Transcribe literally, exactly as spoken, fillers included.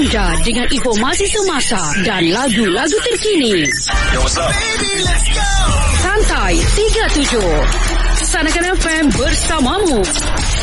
anda dengan informasi semasa dan lagu-lagu terkini. Yo, what's up? Baby, let's go. Santai tiga puluh tujuh. Sanakan F M bersamamu.